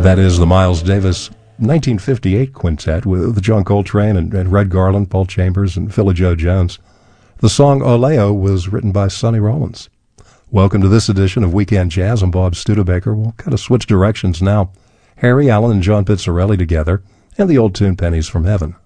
That is the Miles Davis 1958 quintet with John Coltrane and Red Garland, Paul Chambers, and Philly Joe Jones. The song Oleo was written by Sonny Rollins. Welcome to this edition of Weekend Jazz. I'm Bob Studebaker. We'll kind of switch directions now. Harry Allen and John Pizzarelli together, and the old tune Pennies from Heaven.